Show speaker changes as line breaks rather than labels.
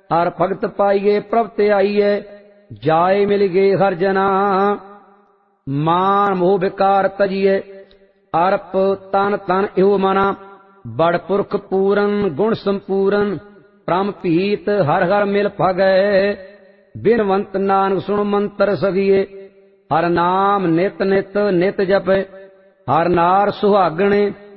हर भगत पाइए प्रभ ते आइए जाए मिल गए हर जना। मान मोह विकार तजिए अर्प तन तन इहो मना। बड़ पुरख पूरन गुण संपूरन परम पीत हर हर मिल भगै। बिनवंत नानक सुन मंत्र सगिए हर नाम नित नित नित जपे। हर नार सुहागणे